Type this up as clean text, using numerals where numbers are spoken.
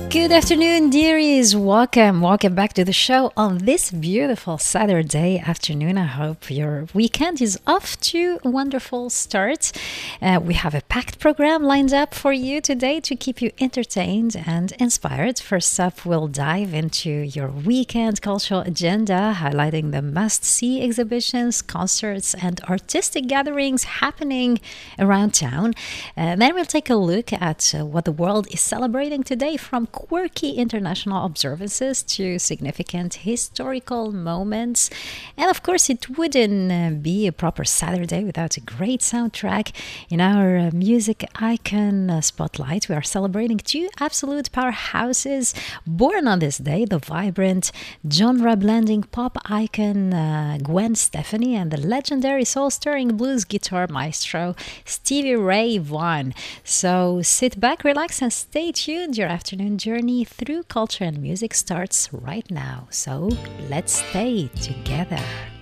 Good afternoon, dearies. Welcome back to the show on this beautiful Saturday afternoon. I hope your weekend is off to a wonderful start. We have a packed program lined up for you today to keep you entertained and inspired. First up, we'll dive into your weekend cultural agenda, highlighting the must-see exhibitions, concerts, and artistic gatherings happening around town. Then we'll take a look at what the world is celebrating today, from quirky international observances to significant historical moments. And of course, it wouldn't be a proper Saturday without a great soundtrack. In our music icon spotlight, we are celebrating two absolute powerhouses born on this day: the vibrant genre-blending pop icon Gwen Stefani and the legendary soul-stirring blues guitar maestro Stevie Ray Vaughan. So sit back, relax, and stay tuned. Your afternoon journey through culture and music starts right now. So let's stay together.